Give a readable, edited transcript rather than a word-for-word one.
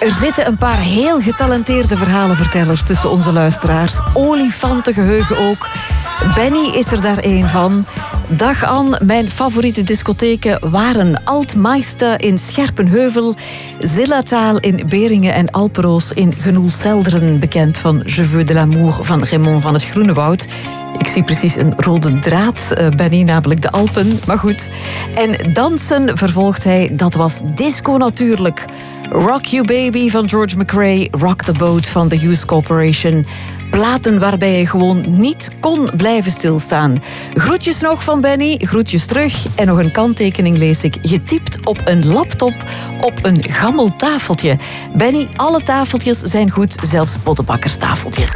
Er zitten een paar heel getalenteerde verhalenvertellers tussen onze luisteraars. Olifantengeheugen ook. Benny is er daar één van. Dag Anne, mijn favoriete discotheken waren Altmeister in Scherpenheuvel, Zillertaal in Beringen en Alperoos in Genoelselderen, bekend van Je veux de l'amour van Raymond van het Groenewoud. Ik zie precies een rode draad, Benny, namelijk de Alpen. Maar goed. En dansen, vervolgt hij, dat was disco natuurlijk. Rock You Baby van George McRae, Rock the Boat van The Hughes Corporation. Platen waarbij je gewoon niet kon blijven stilstaan. Groetjes nog van Benny, groetjes terug. En nog een kanttekening lees ik, getypt op een laptop op een gammel tafeltje. Benny, alle tafeltjes zijn goed, zelfs pottebakkerstafeltjes.